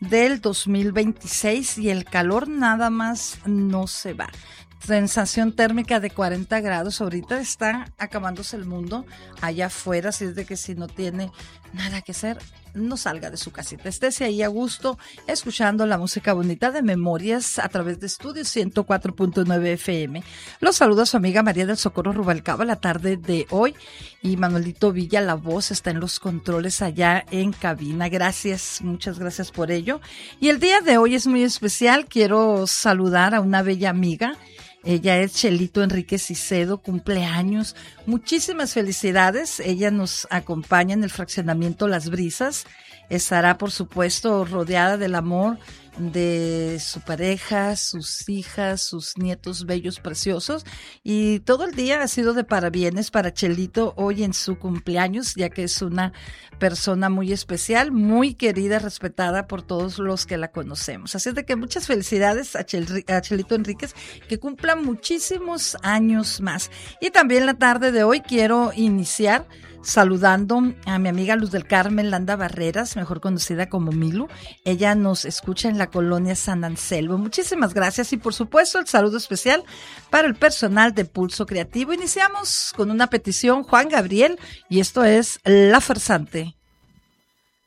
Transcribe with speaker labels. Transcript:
Speaker 1: del 2026 y el calor nada más no se va. Sensación térmica de 40 grados. Ahorita está acabándose el mundo allá afuera, así es de que si no tiene nada que hacer, no salga de su casita. Estése ahí a gusto, escuchando la música bonita de Memorias a través de Estudio 104.9 FM. Los saluda su amiga María del Socorro Rubalcaba la tarde de hoy. Y Manuelito Villa, la voz, está en los controles allá en cabina. Gracias, muchas gracias por ello. Y el día de hoy es muy especial. Quiero saludar a una bella amiga. Ella es Chelito Enríquez Cicedo, cumpleaños. Muchísimas felicidades. Ella nos acompaña en el fraccionamiento Las Brisas. Estará, por supuesto, rodeada del amor de su pareja, sus hijas, sus nietos bellos, preciosos. Y todo el día ha sido de parabienes para Chelito hoy en su cumpleaños, ya que es una persona muy especial, muy querida, respetada por todos los que la conocemos. Así es de que muchas felicidades a Chelito Enríquez, que cumpla muchísimos años más. Y también la tarde de hoy quiero iniciar saludando a mi amiga Luz del Carmen Landa Barreras, mejor conocida como Milu. Ella nos escucha en la colonia San Anselmo. Muchísimas gracias y por supuesto el saludo especial para el personal de Pulso Creativo. Iniciamos con una petición, Juan Gabriel, y esto es La Farsante.